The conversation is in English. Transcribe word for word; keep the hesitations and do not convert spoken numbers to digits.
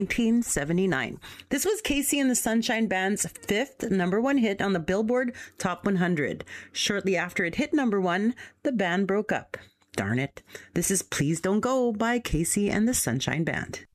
nineteen seventy-nine. This was Casey and the Sunshine Band's fifth number one hit on the Billboard Top one hundred. Shortly after it hit number one, the band broke up. Darn it. This is Please Don't Go by Casey and the Sunshine Band.